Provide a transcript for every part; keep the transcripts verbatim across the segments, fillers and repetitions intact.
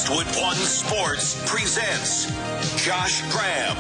Westwood One Sports presents Josh Graham.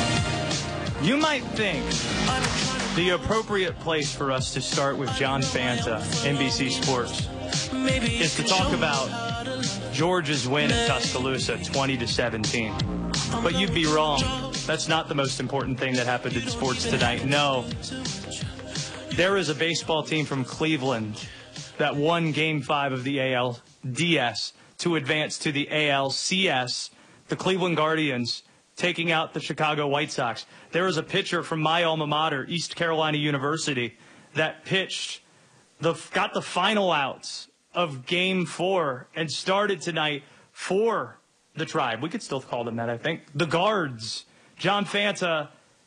You might think the appropriate place for us to start with John Fanta, N B C Sports, is to talk about Georgia's win at Tuscaloosa, twenty to seventeen. But you'd be wrong. That's not the most important thing that happened in sports tonight. No. There is a baseball team from Cleveland that won Game five of the A L D S to advance to the A L C S, the Cleveland Guardians taking out the Chicago White Sox. There was a pitcher from my alma mater, East Carolina University, that pitched, the got the final outs of Game four and started tonight for the Tribe. We could still call them that, I think. The Guards. John Fanta,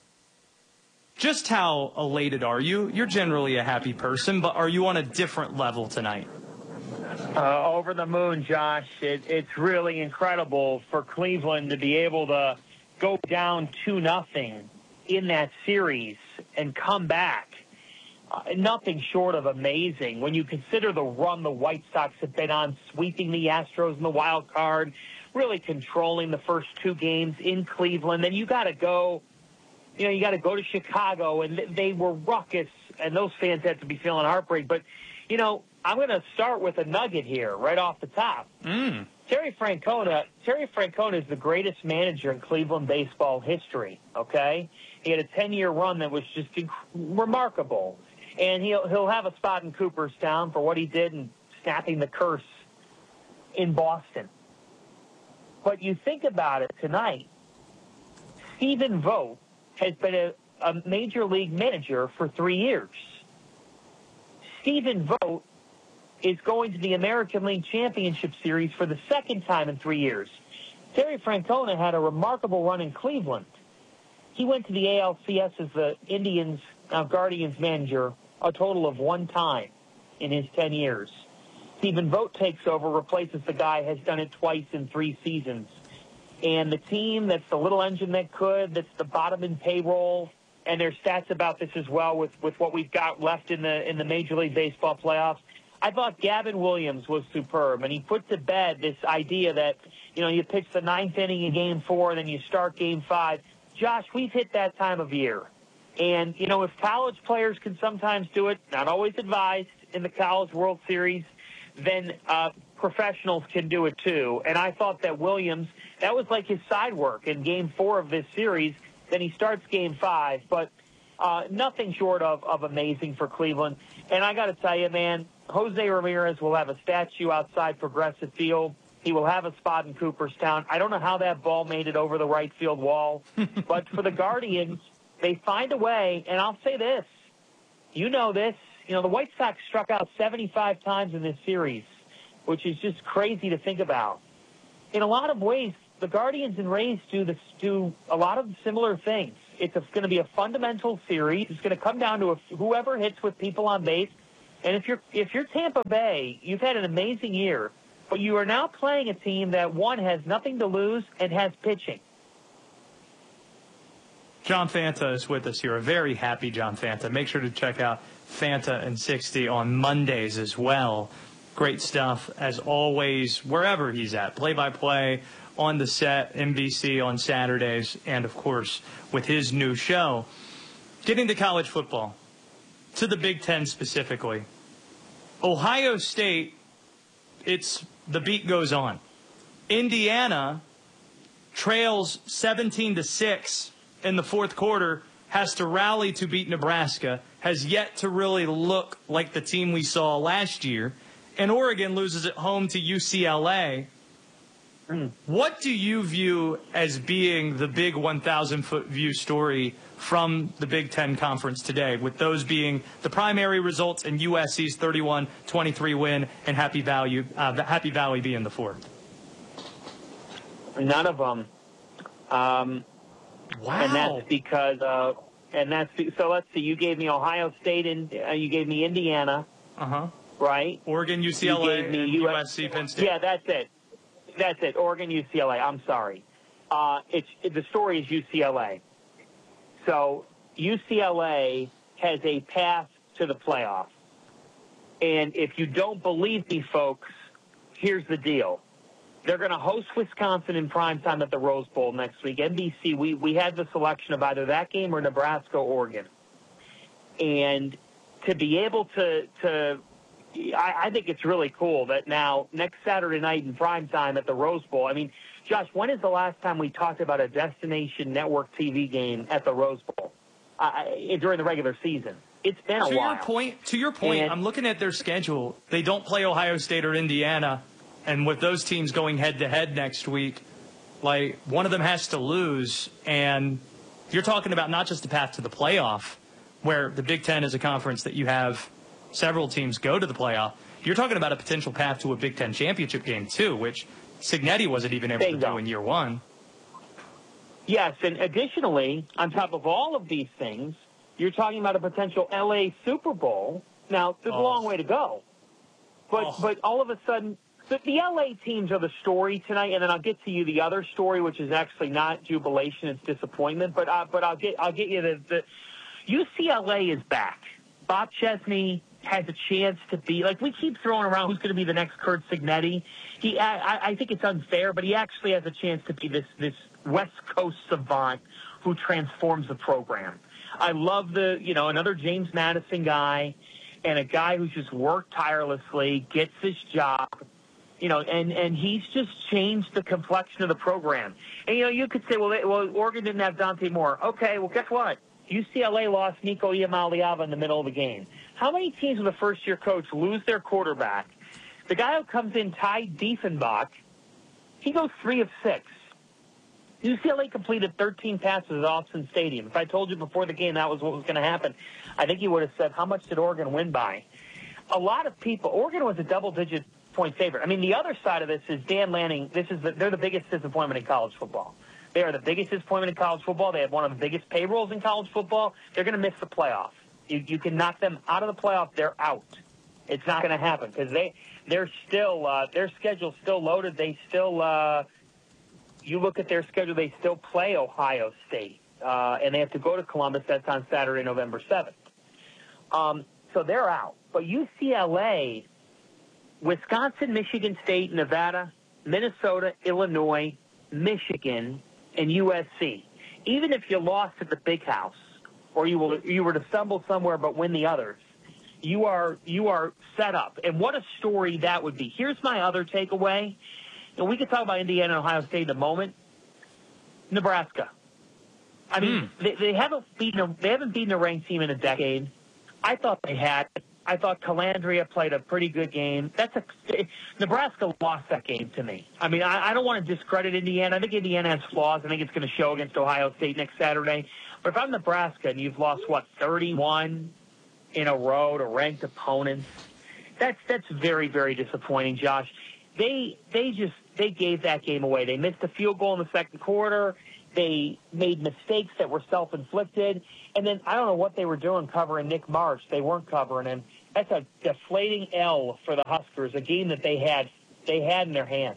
just how elated are you? You're generally a happy person, but are you on a different level tonight? Uh, over the moon, Josh. It, it's really incredible for Cleveland to be able to go down two nothing in that series and come back. Uh, nothing short of amazing. When you consider the run the White Sox have been on, sweeping the Astros in the wild card, really controlling the first two games in Cleveland, then you got to go. You know, you got to go to Chicago, and they were ruckus, and those fans had to be feeling heartbreak. But, you know, I'm going to start with a nugget here right off the top. Mm. Terry Francona, Terry Francona is the greatest manager in Cleveland baseball history, okay? He had a ten-year run that was just inc- remarkable. And he'll, he'll have a spot in Cooperstown for what he did in snapping the curse in Boston. But you think about it tonight, Stephen Vogt has been a, a major league manager for three years. Stephen Vogt is going to the American League Championship Series for the second time in three years. Terry Francona had a remarkable run in Cleveland. He went to the A L C S as the Indians, now Guardians manager, a total of one time in his ten years. Stephen Vogt takes over, replaces the guy who has done it twice in three seasons. And the team that's the little engine that could, that's the bottom in payroll, and there's stats about this as well with, with what we've got left in the in the Major League Baseball playoffs. I thought Gavin Williams was superb, and he put to bed this idea that, you know, you pitch the ninth inning in Game four, and then you start Game five. Josh, we've hit that time of year. And, you know, if college players can sometimes do it, not always advised in the College World Series, then uh, professionals can do it too. And I thought that Williams, that was like his side work in Game four of this series. Then he starts Game five. But uh, nothing short of, of amazing for Cleveland. And I got to tell you, man, Jose Ramirez will have a statue outside Progressive Field. He will have a spot in Cooperstown. I don't know how that ball made it over the right field wall. But for the Guardians, they find a way. And I'll say this. You know this. You know, the White Sox struck out seventy-five times in this series, which is just crazy to think about. In a lot of ways, the Guardians and Rays do this, do a lot of similar things. It's going to be a fundamental series. It's going to come down to a, whoever hits with people on base. And if you're if you're Tampa Bay, you've had an amazing year, but you are now playing a team that, one, has nothing to lose and has pitching. John Fanta is with us here, a very happy John Fanta. Make sure to check out Fanta and sixty on Mondays as well. Great stuff, as always, wherever he's at. Play-by-play, on the set, N B C on Saturdays, and, of course, with his new show. Getting to college football, to the Big Ten specifically. Ohio State, it's the beat goes on. Indiana trails seventeen to six in the fourth quarter, has to rally to beat Nebraska, has yet to really look like the team we saw last year, and Oregon loses at home to U C L A. Mm. What do you view as being the big one thousand foot view story from the Big Ten Conference today, with those being the primary results and U S C's thirty-one twenty-three win and Happy Valley, uh, Happy Valley being the fourth? None of them. Um, wow. And that's because, uh, and that's, so let's see, you gave me Ohio State and uh, you gave me Indiana. Uh-huh. Right? Oregon, U C L A, and U S C, Penn State. Yeah, that's it. That's it. Oregon, U C L A. I'm sorry. Uh, it's it, the story is U C L A. So U C L A has a path to the playoff. And if you don't believe me, folks, here's the deal. They're going to host Wisconsin in primetime at the Rose Bowl next week. N B C, we, we had the selection of either that game or Nebraska, Oregon. And to be able to, to I, I think it's really cool that now next Saturday night in primetime at the Rose Bowl, I mean, Josh, when is the last time we talked about a destination network T V game at the Rose Bowl uh, during the regular season? It's been a to while. Your point, to your point, and, I'm looking at their schedule. They don't play Ohio State or Indiana. And with those teams going head-to-head next week, like, one of them has to lose. And you're talking about not just the path to the playoff, where the Big Ten is a conference that you have several teams go to the playoff. You're talking about a potential path to a Big Ten championship game, too, which Cignetti wasn't even able Bingo. to do in year one. Yes, and additionally, on top of all of these things, you're talking about a potential L A Super Bowl. Now, there's oh. a long way to go. But, oh. but all of a sudden... The, the L A teams are the story tonight, and then I'll get to you the other story, which is actually not jubilation; it's disappointment. But uh, but I'll get I'll get you the, the U C L A is back. Bob Chesney has a chance to be like we keep throwing around who's going to be the next Curt Cignetti. He I, I think it's unfair, but he actually has a chance to be this this West Coast savant who transforms the program. I love the you know another James Madison guy, and a guy who's just worked tirelessly, gets his job. You know, and, and he's just changed the complexion of the program. And, you know, you could say, well, they, well, Oregon didn't have Dante Moore. Okay, well, guess what? U C L A lost Nico Iamaleava in the middle of the game. How many teams with a first-year coach lose their quarterback? The guy who comes in, Ty Diefenbach, he goes three of six. U C L A completed thirteen passes at Austin Stadium. If I told you before the game that was what was going to happen, I think you would have said, how much did Oregon win by? A lot of people, Oregon was a double-digit point favorite. I mean, the other side of this is Dan Lanning. This is the, they're the biggest disappointment in college football. They are the biggest disappointment in college football. They have one of the biggest payrolls in college football. They're going to miss the playoff. You, you can knock them out of the playoff. They're out. It's not going to happen because they they're still uh, their schedule's still loaded. They still uh, you look at their schedule. They still play Ohio State uh, and they have to go to Columbus. That's on Saturday, November seventh. Um, so they're out. But U C L A. Wisconsin, Michigan State, Nevada, Minnesota, Illinois, Michigan, and U S C. Even if you lost at the Big House, or you will, you were to stumble somewhere but win the others, you are you are set up. And what a story that would be. Here's my other takeaway. And we could talk about Indiana and Ohio State in a moment. Nebraska. I mean, mm. they, they haven't beaten a, they haven't beaten a ranked team in a decade. I thought they had. I thought Calandria played a pretty good game. That's a Nebraska lost that game to me. I mean, I, I don't want to discredit Indiana. I think Indiana has flaws. I think it's going to show against Ohio State next Saturday. But if I'm Nebraska and you've lost what thirty-one in a row to ranked opponents, that's that's very very disappointing, Josh. They they just they gave that game away. They missed a field goal in the second quarter. They made mistakes that were self-inflicted. And then I don't know what they were doing covering Nick Marsh. They weren't covering him. That's a deflating L for the Huskers, a game that they had they had in their hands.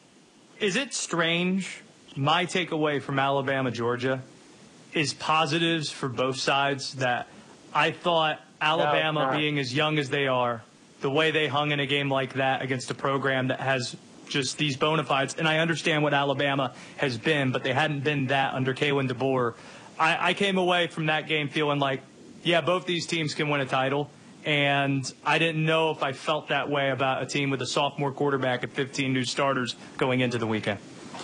Is it strange? My takeaway from Alabama, Georgia, is positives for both sides. That I thought Alabama, no, being as young as they are, the way they hung in a game like that against a program that has just these bona fides, and I understand what Alabama has been, but they hadn't been that under Kalen DeBoer. I, I came away from that game feeling like, yeah, both these teams can win a title, and I didn't know if I felt that way about a team with a sophomore quarterback and fifteen new starters going into the weekend.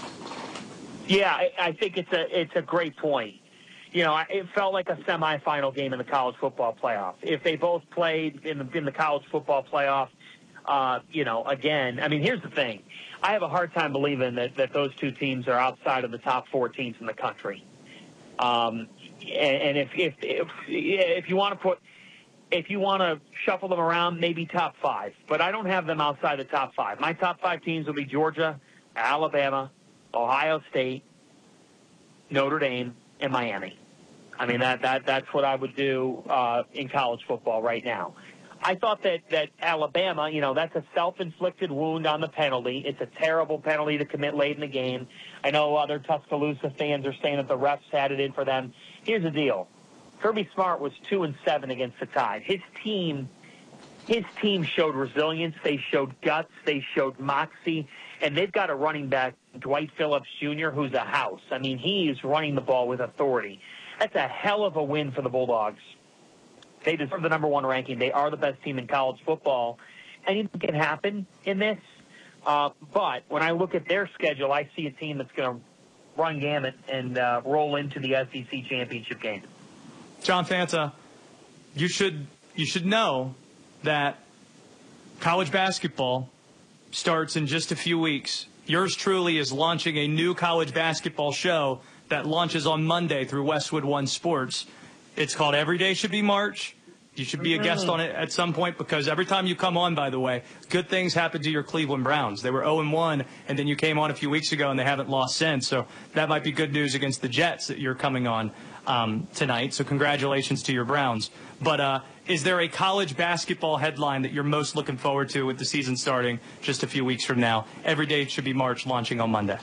Yeah, I, I think it's a it's a great point. You know, it felt like a semifinal game in the college football playoff. If they both played in the in the college football playoff, uh, you know, again, I mean, here's the thing. I have a hard time believing that, that those two teams are outside of the top four teams in the country. Um, and, and if, if if if you want to put if you want to shuffle them around, maybe top five. But I don't have them outside the top five. My top five teams will be Georgia, Alabama, Ohio State, Notre Dame, and Miami. I mean, that, that that's what I would do uh, in college football right now. I thought that, that Alabama, you know, that's a self-inflicted wound on the penalty. It's a terrible penalty to commit late in the game. I know other Tuscaloosa fans are saying that the refs had it in for them. Here's the deal. Kirby Smart was two and seven against the Tide. His team his team showed resilience. They showed guts. They showed moxie. And they've got a running back, Dwight Phillips Junior, who's a house. I mean, he is running the ball with authority. That's a hell of a win for the Bulldogs. They deserve the number one ranking. They are the best team in college football. Anything can happen in this. Uh, but when I look at their schedule, I see a team that's going to run gamut and uh, roll into the S E C championship game. John Fanta, you should you should know that college basketball starts in just a few weeks. Yours truly is launching a new college basketball show that launches on Monday through Westwood One Sports. It's called Every Day Should Be March. You should be a guest on it at some point, because every time you come on, by the way, good things happen to your Cleveland Browns. They were oh and one, and then you came on a few weeks ago, and they haven't lost since. So that might be good news against the Jets that you're coming on um, tonight. So congratulations to your Browns. But uh, is there a college basketball headline that you're most looking forward to with the season starting just a few weeks from now? Every Day Should Be March, launching on Monday.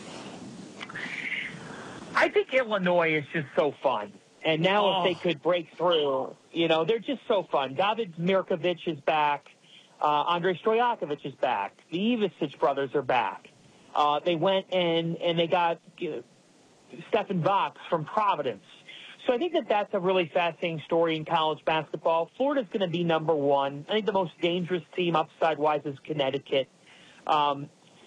I think Illinois is just so fun. And now Oh. if they could break through, you know, they're just so fun. David Mirkovic is back. Uh, Andrei Stojakovic is back. The Ivisic brothers are back. Uh, they went and, and they got uh, Stephen Vox from Providence. So I think that that's a really fascinating story in college basketball. Florida's going to be number one. I think the most dangerous team upside-wise is Connecticut. Um,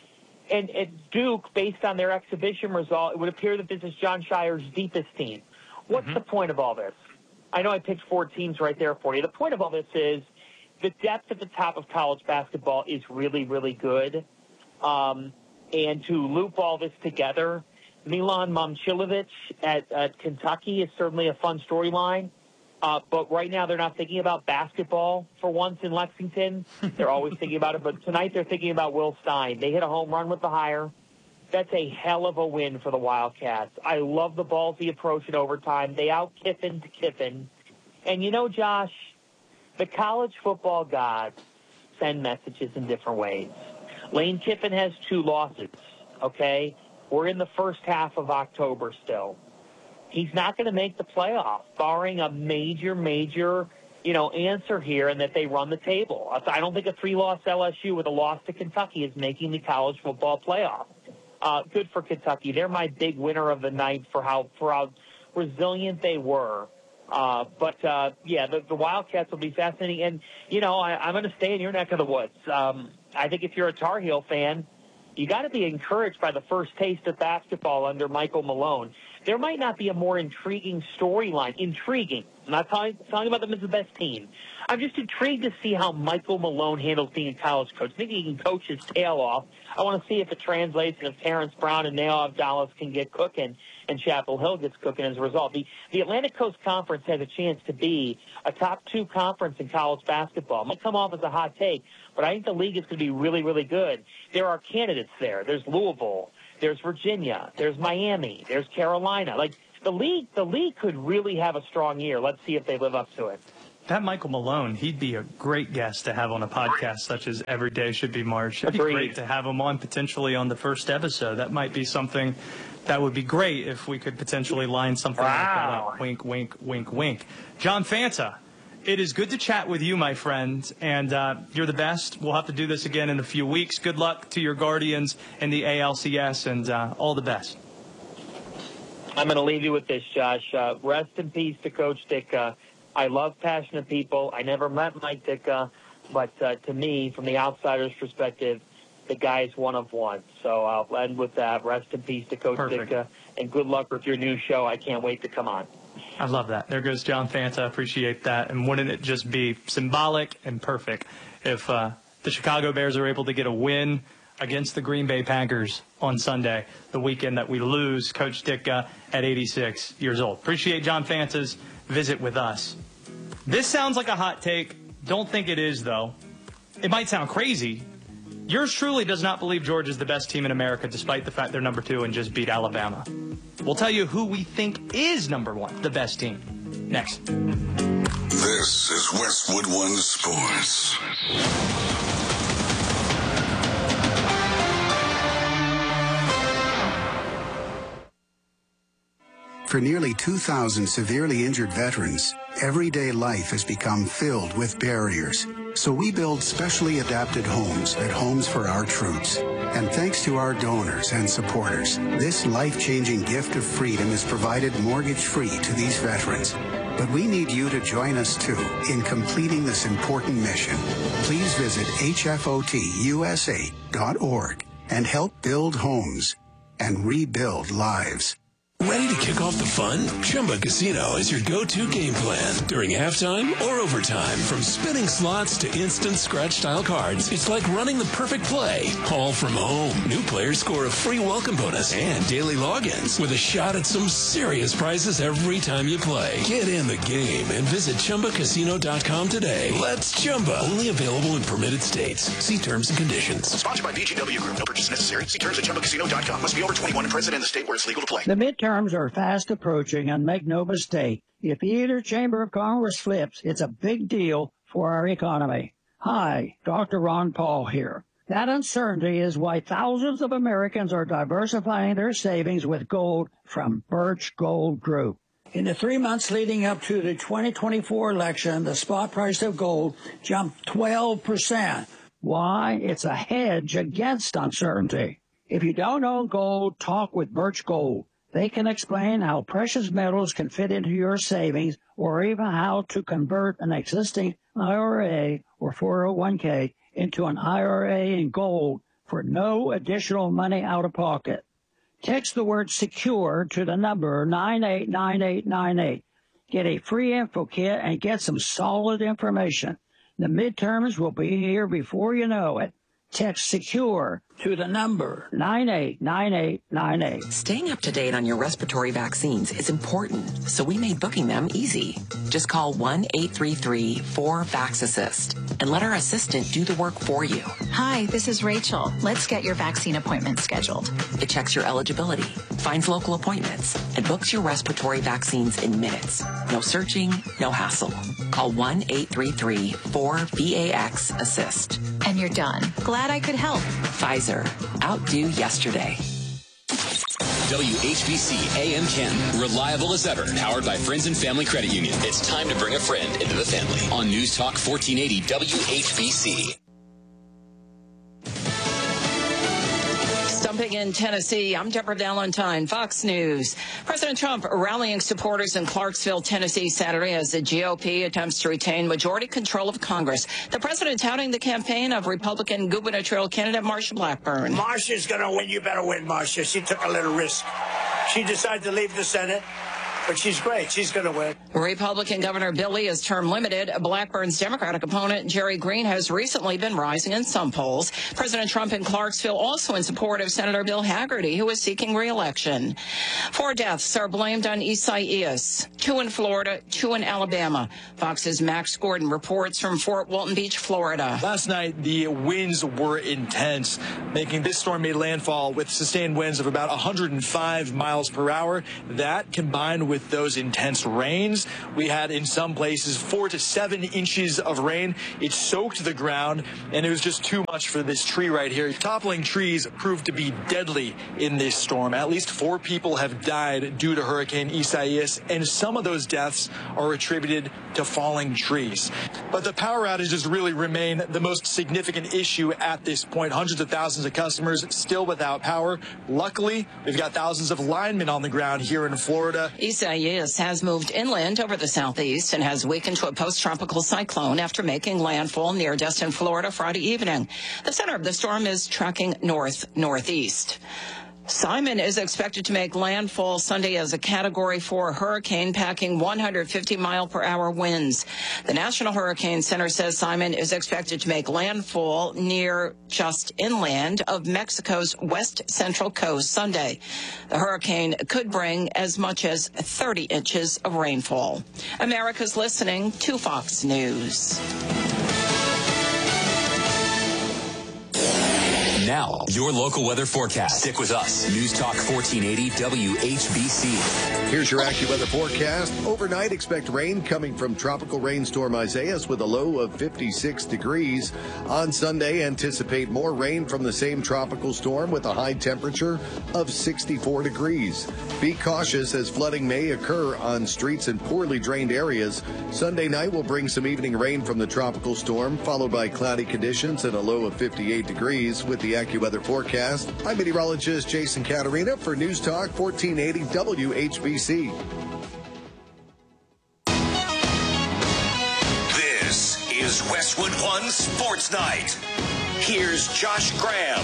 and at Duke, based on their exhibition result, it would appear that this is John Shire's deepest team. What's mm-hmm. the point of all this? I know I picked four teams right there for you. The point of all this is the depth at the top of college basketball is really, really good. Um, and to loop all this together, Milan Momcilovic at, at Kentucky is certainly a fun storyline. Uh, but right now they're not thinking about basketball for once in Lexington. They're always thinking about it. But tonight they're thinking about Will Stein. They hit a home run with the hire. That's a hell of a win for the Wildcats. I love the ballsy approach in overtime. They out-Kiffin to Kiffin. And you know, Josh, the college football gods send messages in different ways. Lane Kiffin has two losses, okay? We're in the first half of October still. He's not going to make the playoff, barring a major, major, you know, answer here and that they run the table. I don't think a three-loss L S U with a loss to Kentucky is making the college football playoff. Uh, good for Kentucky. They're my big winner of the night for how for how resilient they were. Uh, but, uh, yeah, the, the Wildcats will be fascinating. And, you know, I, I'm going to stay in your neck of the woods. Um, I think if you're a Tar Heel fan, you got to be encouraged by the first taste of basketball under Michael Malone. There might not be a more intriguing storyline. Intriguing. I'm not talking, talking about them as the best team. I'm just intrigued to see how Michael Malone handles being a college coach. I think he can coach his tail off. I want to see if it translates and if Terrence Brown and Nail Abdallah can get cooking and Chapel Hill gets cooking as a result. The, the Atlantic Coast Conference has a chance to be a top two conference in college basketball. It might come off as a hot take, but I think the league is going to be really, really good. There are candidates there. There's Louisville. There's Virginia. There's Miami. There's Carolina. Like, the league, the league could really have a strong year. Let's see if they live up to it. That Michael Malone, he'd be a great guest to have on a podcast such as Every Day Should Be March. It'd be Agreed. great to have him on potentially on the first episode. That might be something that would be great if we could potentially line something wow. like that up. Wink, wink, wink, wink. John Fanta, it is good to chat with you, my friend, and uh, you're the best. We'll have to do this again in a few weeks. Good luck to your Guardians in the A L C S, and uh, all the best. I'm going to leave you with this, Josh. Uh, rest in peace to Coach Ditka. I love passionate people. I never met Mike Ditka, but uh, to me, from the outsider's perspective, the guy is one of one. So I'll end with that. Rest in peace to Coach Perfect. Ditka, and good luck with your new show. I can't wait to come on. I love that. There goes John Fanta. Appreciate that. And wouldn't it just be symbolic and perfect if uh, the Chicago Bears are able to get a win against the Green Bay Packers on Sunday, the weekend that we lose Coach Ditka at eighty-six years old. Appreciate John Fanta's visit with us. This sounds like a hot take. Don't think it is, though. It might sound crazy. Yours truly does not believe Georgia's the best team in America, despite the fact they're number two and just beat Alabama. We'll tell you who we think is number one, the best team, next. This is Westwood One Sports. For nearly two thousand severely injured veterans, everyday life has become filled with barriers. So we build specially adapted homes at Homes for Our Troops. And thanks to our donors and supporters, this life-changing gift of freedom is provided mortgage-free to these veterans. But we need you to join us, too, in completing this important mission. Please visit H F O T U S A dot org and help build homes and rebuild lives. Ready to kick off the fun? Chumba Casino is your go-to game plan during halftime or overtime. From spinning slots to instant scratch-style cards, it's like running the perfect play, all from home. New players score a free welcome bonus and daily logins with a shot at some serious prizes every time you play. Get in the game and visit Chumba Casino dot com today. Let's Chumba. Only available in permitted states. See terms and conditions. Sponsored by B G W Group. No purchase necessary. See terms at Chumba Casino dot com. Must be over twenty-one and present in the state where it's legal to play. The midterms are fast approaching, and make no mistake, if either chamber of Congress flips, it's a big deal for our economy. Hi, Doctor Ron Paul here. That uncertainty is why thousands of Americans are diversifying their savings with gold from Birch Gold Group. In the three months leading up to the twenty twenty-four election, the spot price of gold jumped twelve percent. Why? It's a hedge against uncertainty. If you don't own gold, talk with Birch Gold. They can explain how precious metals can fit into your savings, or even how to convert an existing I R A or four oh one k into an I R A in gold for no additional money out of pocket. Text the word SECURE to the number nine eight nine eight nine eight. Get a free info kit and get some solid information. The midterms will be here before you know it. Text SECURE to the number nine eight nine eight nine eight. Staying up to date on your respiratory vaccines is important, so we made booking them easy. Just call one eight three three four VAX-ASSIST and let our assistant do the work for you. Hi, this is Rachel. Let's get your vaccine appointment scheduled. It checks your eligibility, finds local appointments, and books your respiratory vaccines in minutes. No searching, no hassle. Call one eight three three four VAX-ASSIST. And you're done. Glad I could help. Pfizer. Outdo yesterday. W H B C A M Ken, reliable as ever, powered by Friends and Family Credit Union. It's time to bring a friend into the family on News Talk fourteen eighty W H B C. Stumping in Tennessee, I'm Deborah Valentine, Fox News. President Trump rallying supporters in Clarksville, Tennessee Saturday as the G O P attempts to retain majority control of Congress. The president touting the campaign of Republican gubernatorial candidate Marsha Blackburn. Marsha's going to win. You better win, Marsha. She took a little risk. She decided to leave the Senate. But she's great. She's going to win. Republican Governor Bill Lee is term limited. Blackburn's Democratic opponent, Jerry Green, has recently been rising in some polls. President Trump in Clarksville also in support of Senator Bill Hagerty, who is seeking re-election. Four deaths are blamed on Isaias. Two in Florida, two in Alabama. Fox's Max Gordon reports from Fort Walton Beach, Florida. Last night, the winds were intense, making this storm made landfall with sustained winds of about one hundred five miles per hour. That, combined with With those intense rains, we had in some places four to seven inches of rain. It soaked the ground, and it was just too much for this tree right here. Toppling trees proved to be deadly in this storm. At least four people have died due to Hurricane Isaias, and some of those deaths are attributed to falling trees. But the power outages really remain the most significant issue at this point. Hundreds of thousands of customers still without power. Luckily, we've got thousands of linemen on the ground here in Florida. Isaias has moved inland over the southeast and has weakened to a post-tropical cyclone after making landfall near Destin, Florida, Friday evening. The center of the storm is tracking north-northeast. Simon is expected to make landfall Sunday as a Category four hurricane, packing one hundred fifty mile per hour winds. The National Hurricane Center says Simon is expected to make landfall near just inland of Mexico's west central coast Sunday. The hurricane could bring as much as thirty inches of rainfall. America's listening to Fox News. Now, your local weather forecast. Stick with us. News Talk fourteen eighty W H B C. Here's your AccuWeather forecast. Overnight, expect rain coming from tropical rainstorm Isaias with a low of fifty-six degrees. On Sunday, anticipate more rain from the same tropical storm with a high temperature of sixty-four degrees. Be cautious as flooding may occur on streets in poorly drained areas. Sunday night will bring some evening rain from the tropical storm, followed by cloudy conditions and a low of fifty-eight degrees. With the AccuWeather forecast, I'm meteorologist Jason Caterina for News Talk fourteen eighty W H B C. This is Westwood One Sports Night. Here's Josh Graham.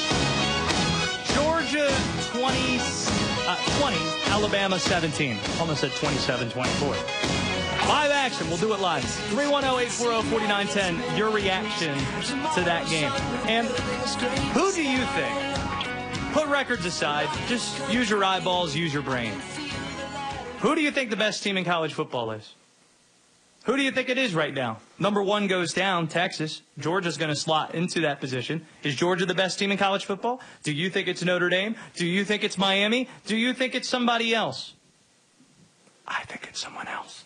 Georgia twenty, uh, twenty, Alabama seventeen. Almost said twenty-seven twenty-four. Live action. We'll do it live. three one zero, eight four zero, four nine one zero. Your reaction to that game. And who do you think? Put records aside. Just use your eyeballs, use your brain. Who do you think the best team in college football is? Who do you think it is right now? Number one goes down, Texas. Georgia's going to slot into that position. Is Georgia the best team in college football? Do you think it's Notre Dame? Do you think it's Miami? Do you think it's somebody else? I think it's someone else.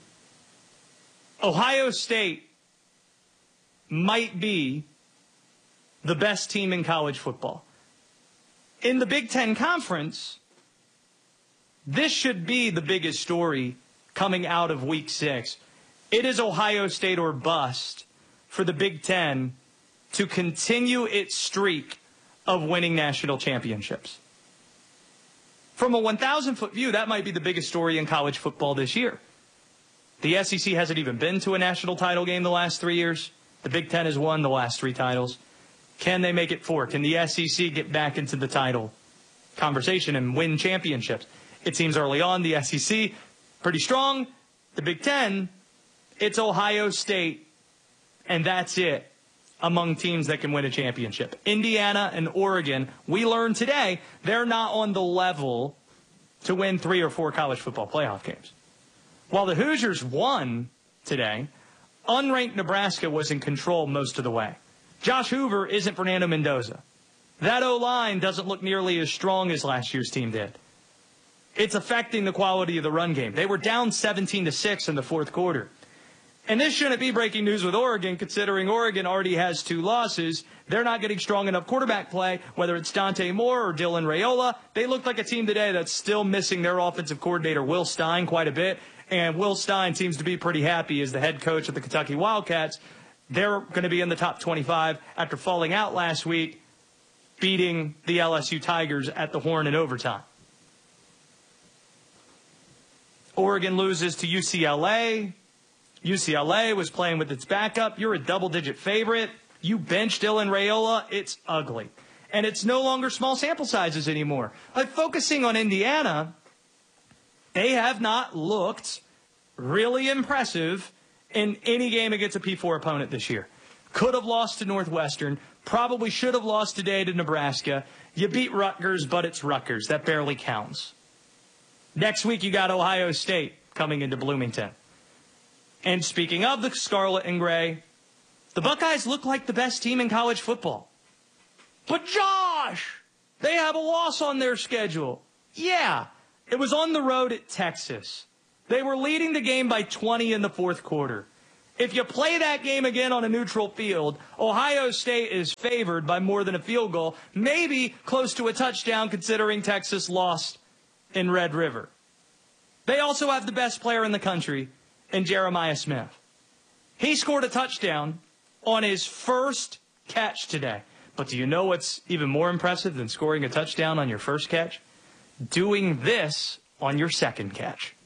Ohio State might be the best team in college football. In the Big Ten Conference, this should be the biggest story coming out of Week Six. It is Ohio State or bust for the Big Ten to continue its streak of winning national championships. From a one thousand foot view, that might be the biggest story in college football this year. The S E C hasn't even been to a national title game the last three years. The Big Ten has won the last three titles. Can they make it four? Can the S E C get back into the title conversation and win championships? It seems early on the S E C pretty strong. The Big Ten, it's Ohio State, and that's it among teams that can win a championship. Indiana and Oregon, we learned today, they're not on the level to win three or four college football playoff games. While the Hoosiers won today, unranked Nebraska was in control most of the way. Josh Hoover isn't Fernando Mendoza. That O-line doesn't look nearly as strong as last year's team did. It's affecting the quality of the run game. They were down seventeen to six in the fourth quarter. And this shouldn't be breaking news with Oregon, considering Oregon already has two losses. They're not getting strong enough quarterback play, whether it's Dante Moore or Dylan Raiola. They look like a team today that's still missing their offensive coordinator, Will Stein, quite a bit. And Will Stein seems to be pretty happy as the head coach of the Kentucky Wildcats. They're going to be in the top twenty-five after falling out last week, beating the L S U Tigers at the Horn in overtime. Oregon loses to U C L A. U C L A was playing with its backup. You're a double-digit favorite. You bench Dylan Raiola. It's ugly. And it's no longer small sample sizes anymore. Like focusing on Indiana, they have not looked really impressive in any game against a P four opponent this year. Could have lost to Northwestern. Probably should have lost today to Nebraska. You beat Rutgers, but it's Rutgers. That barely counts. Next week, you got Ohio State coming into Bloomington. And speaking of the Scarlet and Gray, the Buckeyes look like the best team in college football. But Josh, they have a loss on their schedule. Yeah, it was on the road at Texas. They were leading the game by twenty in the fourth quarter. If you play that game again on a neutral field, Ohio State is favored by more than a field goal, maybe close to a touchdown considering Texas lost in Red River. They also have the best player in the country in Jeremiah Smith. He scored a touchdown on his first catch today. But do you know what's even more impressive than scoring a touchdown on your first catch? Doing this on your second catch.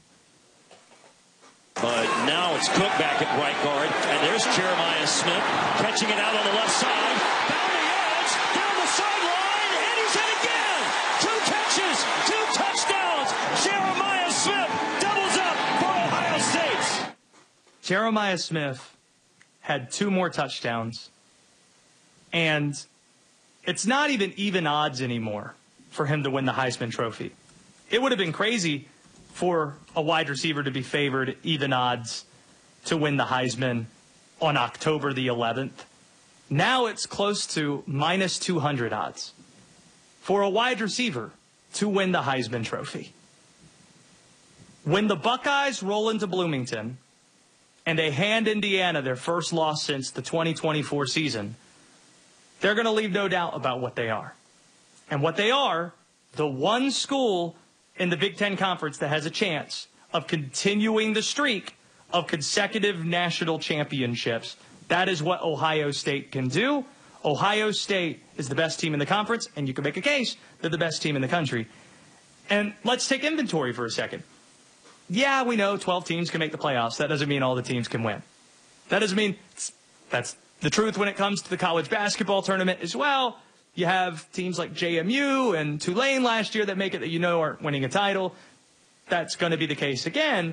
But now it's Cook back at right guard, and there's Jeremiah Smith catching it out on the left side. Down the edge, down the sideline, and he's hit again. Two catches, two touchdowns. Jeremiah Smith doubles up for Ohio State. Jeremiah Smith had two more touchdowns, and it's not even even odds anymore for him to win the Heisman Trophy. It would have been crazy for a wide receiver to be favored even odds to win the Heisman on October the eleventh. Now it's close to minus two hundred odds for a wide receiver to win the Heisman Trophy. When the Buckeyes roll into Bloomington and they hand Indiana their first loss since the twenty twenty-four season, they're going to leave no doubt about what they are. And what they are, the one school in the Big Ten Conference that has a chance of continuing the streak of consecutive national championships. That is what Ohio State can do. Ohio State is the best team in the conference, and you can make a case they're the best team in the country. And let's take inventory for a second. Yeah, we know twelve teams can make the playoffs. That doesn't mean all the teams can win. That doesn't mean that's the truth when it comes to the college basketball tournament as well. You have teams like J M U and Tulane last year that make it that you know aren't winning a title. That's going to be the case again.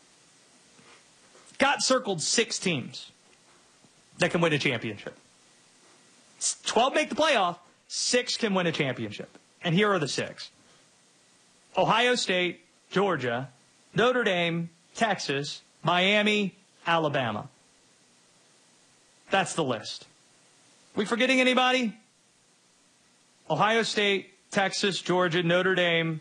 Got circled six teams that can win a championship. twelve make the playoff, six can win a championship. And here are the six. Ohio State, Georgia, Notre Dame, Texas, Miami, Alabama. That's the list. We forgetting anybody? Ohio State, Texas, Georgia, Notre Dame,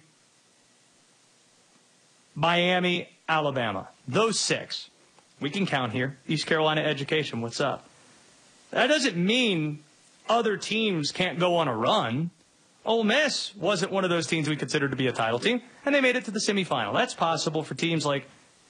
Miami, Alabama. Those six. We can count here. East Carolina Education, what's up? That doesn't mean other teams can't go on a run. Ole Miss wasn't one of those teams we considered to be a title team, and they made it to the semifinal. That's possible for teams like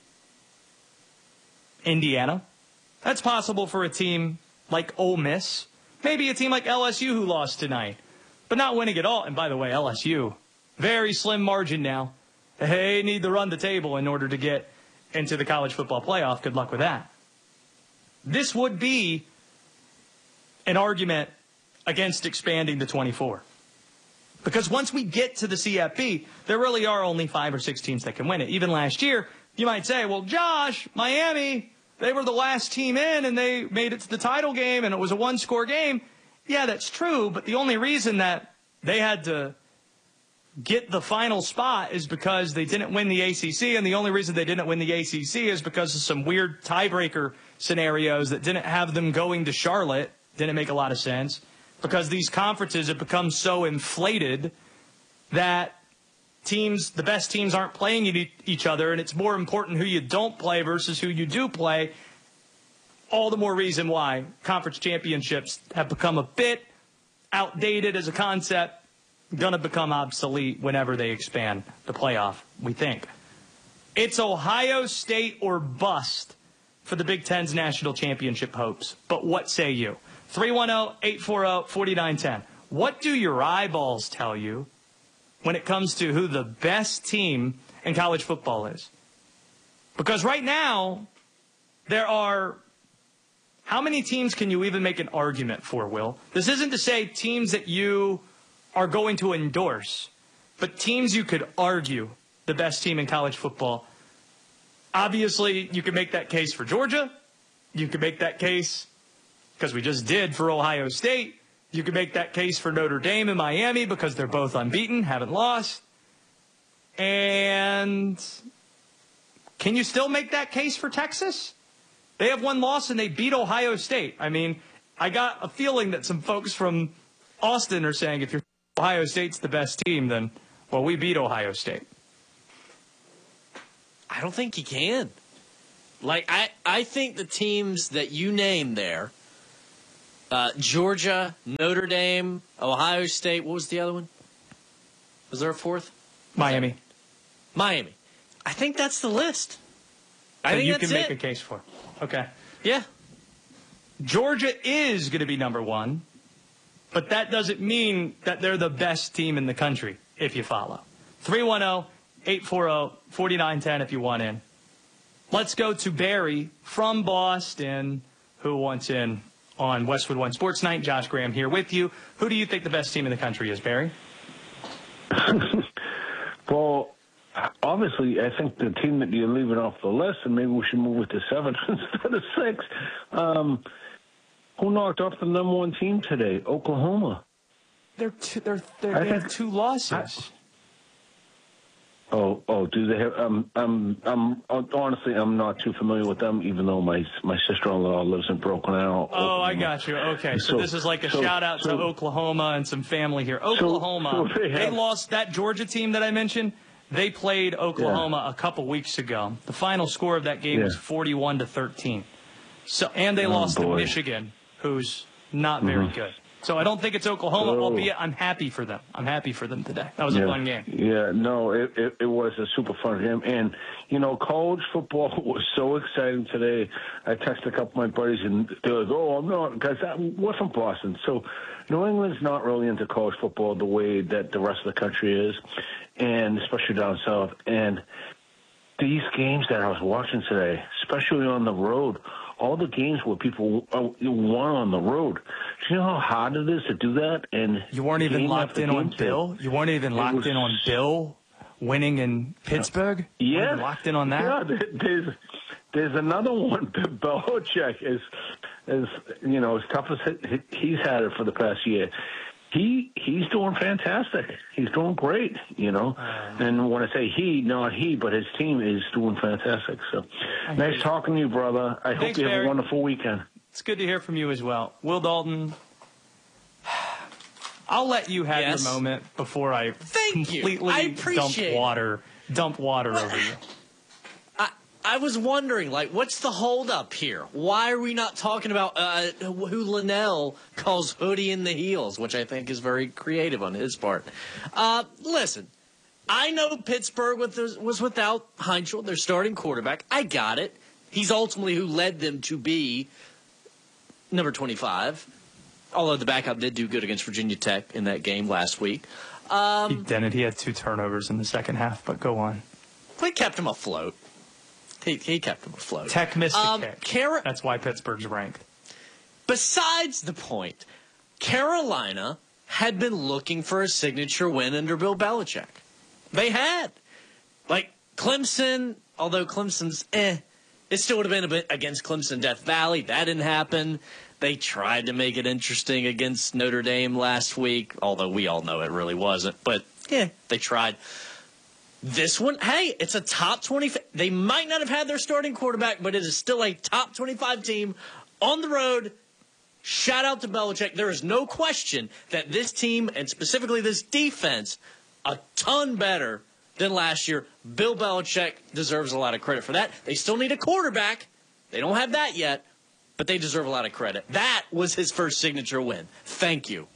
Indiana. That's possible for a team like Ole Miss. Maybe a team like L S U who lost tonight, but not winning at all. And by the way, L S U, very slim margin now. They need to run the table in order to get into the college football playoff. Good luck with that. This would be an argument against expanding to twenty-four. Because once we get to the C F P, there really are only five or six teams that can win it. Even last year, you might say, well, Josh, Miami, they were the last team in and they made it to the title game and it was a one-score game. Yeah, that's true, but the only reason that they had to get the final spot is because they didn't win the A C C, and the only reason they didn't win the A C C is because of some weird tiebreaker scenarios that didn't have them going to Charlotte. Didn't make a lot of sense because these conferences have become so inflated that teams, the best teams aren't playing each other, and it's more important who you don't play versus who you do play. All the more reason why conference championships have become a bit outdated as a concept, going to become obsolete whenever they expand the playoff, we think. It's Ohio State or bust for the Big Ten's national championship hopes. But what say you? three one zero, eight four zero, four nine one zero. What do your eyeballs tell you when it comes to who the best team in college football is? Because right now, there are... How many teams can you even make an argument for, Will? This isn't to say teams that you are going to endorse, but teams you could argue the best team in college football. Obviously, you can make that case for Georgia. You can make that case, because we just did, for Ohio State. You can make that case for Notre Dame and Miami because they're both unbeaten, haven't lost. And can you still make that case for Texas? They have one loss and they beat Ohio State. I mean, I got a feeling that some folks from Austin are saying if you're Ohio State's the best team, then, well, we beat Ohio State. I don't think he can. Like, I, I think the teams that you named there, uh, Georgia, Notre Dame, Ohio State, what was the other one? Was there a fourth? Miami. Miami. I think that's the list. I that think you that's can make it. a case for. Okay. Yeah. Georgia is going to be number one, but that doesn't mean that they're the best team in the country, if you follow. three one zero, eight four zero, four nine one zero if you want in. Let's go to Barry from Boston, who wants in on Westwood One Sports Night. Josh Graham here with you. Who do you think the best team in the country is, Barry? Well, obviously, I think the team that you're leaving off the list, and maybe we should move it to seven instead of six. Um, who knocked off the number one team today? Oklahoma. They're two, they're, they're, they have two losses. Oh, oh, do they have? Um, um, um, honestly, I'm not too familiar with them, even though my my sister-in-law lives in Broken Arrow. Oh, I got you. Okay, so, so this is like a so, shout out so, to Oklahoma and some family here. Oklahoma, so, so they, have, they lost that Georgia team that I mentioned. They played Oklahoma yeah. a couple weeks ago. The final score of that game yeah. was forty-one to thirteen. So, and they oh, lost boy. to Michigan, who's not very mm-hmm. good. So I don't think it's Oklahoma, oh. albeit I'm happy for them. I'm happy for them today. That was yeah. a fun game. Yeah, no, it, it, it was a super fun game. And, you know, college football was so exciting today. I texted a couple of my buddies, and they're like, oh, I'm not, because we're from Boston. So New England's not really into college football the way that the rest of the country is, and especially down south. And these games that I was watching today, especially on the road, all the games where people won on the road. Do you know how hard it is to do that? And you weren't even locked in on Bill? You weren't even locked was, in on Bill winning in Pittsburgh? Yeah. Locked in on that? Yeah, there's, there's another one. Belichick is, is, you know, as tough as he's had it for the past year. He he's doing fantastic. He's doing great, you know. Uh, and when I say he, not he, but his team is doing fantastic. So nice talking to you, brother. I Thanks, hope you have Barry. a wonderful weekend. It's good to hear from you as well. Will Dalton, I'll let you have yes. your moment before I Thank completely I dump it. water, dump water over you. I was wondering, like, what's the holdup here? Why are we not talking about uh, who Linnell calls Hoodie in the Heels, which I think is very creative on his part? Uh, listen, I know Pittsburgh was without Heinzel, their starting quarterback. I got it. He's ultimately who led them to be number twenty-five, although the backup did do good against Virginia Tech in that game last week. Um, he didn't. He had two turnovers in the second half, but go on. We kept him afloat. He, he kept him afloat. Tech missed um, a kick. Car- That's why Pittsburgh's ranked. Besides the point, Carolina had been looking for a signature win under Bill Belichick. They had. Like, Clemson, although Clemson's eh, it still would have been a bit against Clemson Death Valley. That didn't happen. They tried to make it interesting against Notre Dame last week, although we all know it really wasn't. But, yeah, they tried. This one, hey, it's a top twenty. They might not have had their starting quarterback, but it is still a top twenty-five team on the road. Shout out to Belichick. There is no question that this team, and specifically this defense, a ton better than last year. Bill Belichick deserves a lot of credit for that. They still need a quarterback. They don't have that yet, but they deserve a lot of credit. That was his first signature win. Thank you.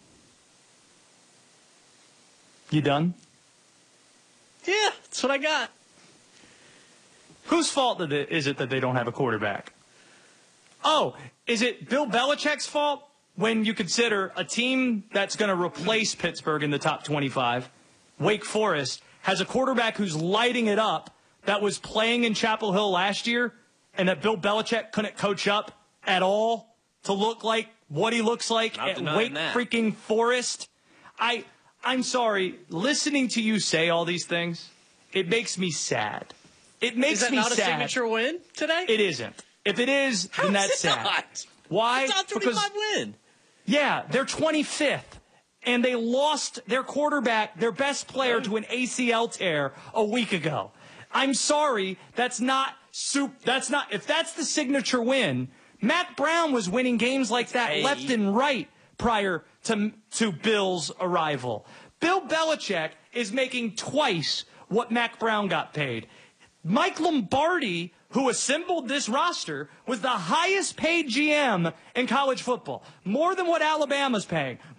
You done? Yeah, that's what I got. Whose fault is it that they don't have a quarterback? Oh, is it Bill Belichick's fault when you consider a team that's going to replace Pittsburgh in the top twenty-five, Wake Forest, has a quarterback who's lighting it up that was playing in Chapel Hill last year and that Bill Belichick couldn't coach up at all to look like what he looks like Not at Wake that. freaking Forest? I... I'm sorry, listening to you say all these things, it makes me sad. It makes is that me not sad. a signature win today? It isn't. If it is, How then is that's it sad. Not? Why? It's not twenty-five because, win. Yeah, they're twenty-fifth, and they lost their quarterback, their best player, to an A C L tear a week ago. I'm sorry, that's not soup. That's not. If that's the signature win, Matt Brown was winning games like that hey. left and right prior to to Bill's arrival. Bill Belichick is making twice what Mac Brown got paid. Mike Lombardi, who assembled this roster, was the highest paid G M in college football, more than what Alabama's paying.